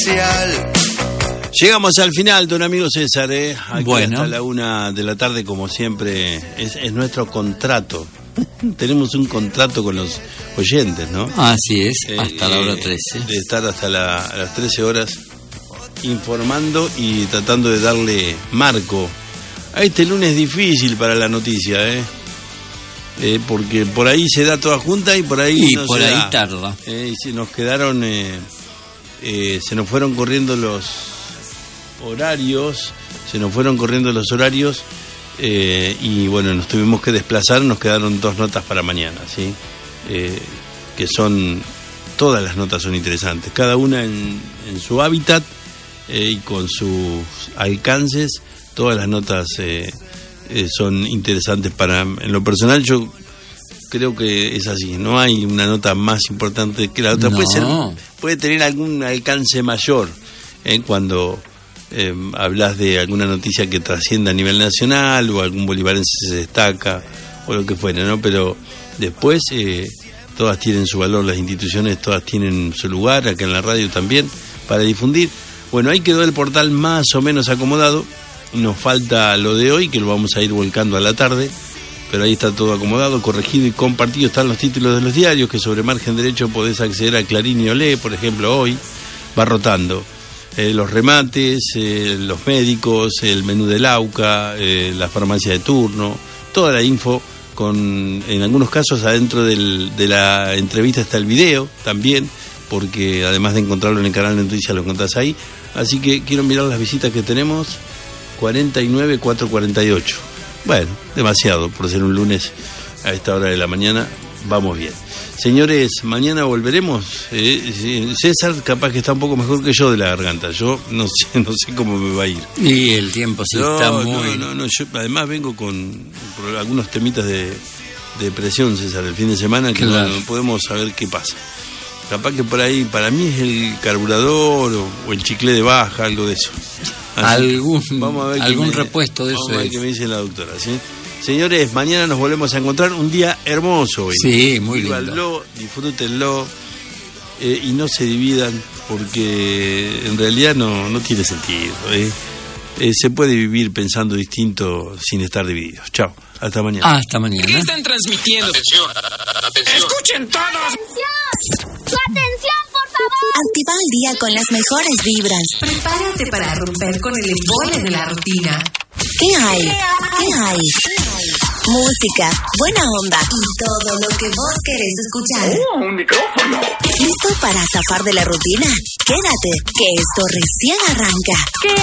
especial. Llegamos al final, don amigo César, Aquí bueno. hasta la 1 de la tarde, como siempre, es nuestro contrato. Tenemos un contrato con los oyentes, ¿no? Así es, hasta la hora 13. De estar hasta las 13 horas informando y tratando de darle marco a este lunes difícil para la noticia, porque por ahí se da toda junta y por ahí y no por se ahí da. tarda. Y se nos quedaron, se nos fueron corriendo los horarios, y bueno, nos tuvimos que desplazar. Nos quedaron 2 notas para mañana, ¿sí? Que son, todas las notas son interesantes, cada una en su hábitat y con sus alcances. Todas las notas son interesantes. En lo personal, yo creo que es así, no hay una nota más importante que la otra. No. Puede tener algún alcance mayor cuando hablas de alguna noticia que trascienda a nivel nacional, o algún bolivarense se destaca, o lo que fuera, ¿no? Pero después todas tienen su valor, las instituciones todas tienen su lugar, acá en la radio también, para difundir. Bueno, ahí quedó el portal más o menos acomodado. Nos falta lo de hoy, que lo vamos a ir volcando a la tarde, pero ahí está todo acomodado, corregido y compartido. Están los títulos de los diarios, que sobre margen derecho podés acceder a Clarín y Olé, por ejemplo, hoy. Va rotando. Los remates, los médicos, el menú del AUCA, la farmacia de turno, toda la info, en algunos casos adentro de la entrevista está el video también, porque además de encontrarlo en el canal de noticias lo encontrás ahí. Así que quiero mirar las visitas que tenemos. 49,448. Bueno, demasiado por ser un lunes a esta hora de la mañana. Vamos bien. Señores, mañana volveremos. César capaz que está un poco mejor que yo de la garganta. Yo no sé cómo me va a ir. Y el tiempo sí está muy... No, yo además vengo con algunos temitas de depresión, César, el fin de semana, que claro. no podemos saber qué pasa. Capaz que por ahí, para mí es el carburador o el chicle de baja, algo de eso. Así, algún repuesto de eso. Vamos a ver qué me dice la doctora, ¿sí? Señores, mañana nos volvemos a encontrar. Un día hermoso hoy. Sí, muy lindo. Vívanlo, disfrútenlo y no se dividan, porque en realidad no tiene sentido. Se puede vivir pensando distinto sin estar divididos. Chao, hasta mañana. Hasta mañana. ¿Qué están transmitiendo? Atención. ¡Escuchen todos! ¡Su atención, por favor! Activa el día con las mejores vibras. Prepárate para romper con el embole de la rutina. ¿Qué hay? Música, buena onda y todo lo que vos querés escuchar. Un micrófono. ¿Listo para zafar de la rutina? Quédate, que esto recién arranca.